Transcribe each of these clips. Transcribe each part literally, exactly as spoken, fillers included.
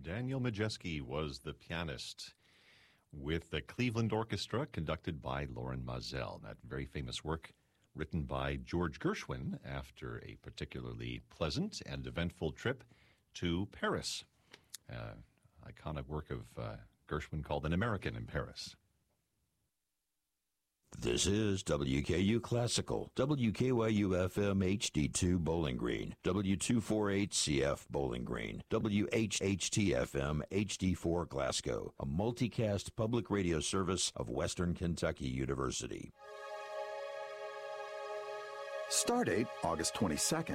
Daniel Majeski was the pianist with the Cleveland Orchestra, conducted by Loren Mazel. That very famous work written by George Gershwin after a particularly pleasant and eventful trip to Paris. Uh, iconic work of uh, Gershwin called An American in Paris. This is W K U Classical, W K Y U F M H D two Bowling Green, W two forty-eight C F Bowling Green, W H H T F M H D four Glasgow, a multicast public radio service of Western Kentucky University. Stardate August twenty-second.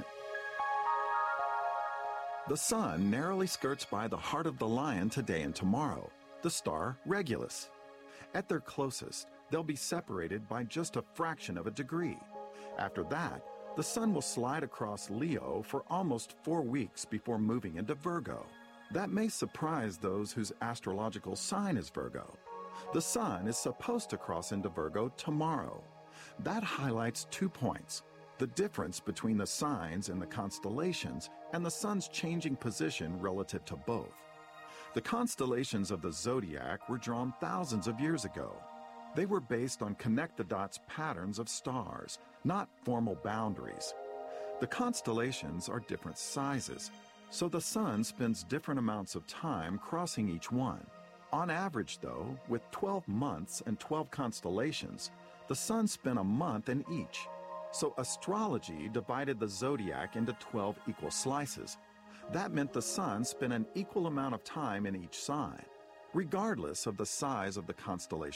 The sun narrowly skirts by the heart of the Lion today and tomorrow, the star Regulus. At their closest, they'll be separated by just a fraction of a degree. After that, the sun will slide across Leo for almost four weeks before moving into Virgo. That may surprise those whose astrological sign is Virgo. The sun is supposed to cross into Virgo tomorrow. That highlights two points: the difference between the signs and the constellations, and the sun's changing position relative to both. The constellations of the zodiac were drawn thousands of years ago. They were based on connect-the-dots patterns of stars, not formal boundaries. The constellations are different sizes, so the sun spends different amounts of time crossing each one. On average, though, with twelve months and twelve constellations, the sun spent a month in each. So astrology divided the zodiac into twelve equal slices. That meant the sun spent an equal amount of time in each sign, regardless of the size of the constellation.